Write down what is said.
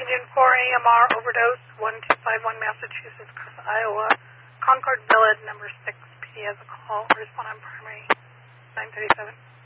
engine 4 AMR overdose, 1251 Massachusetts, Iowa, Concord Village, number 6. PD has a call. Respond on primary 937.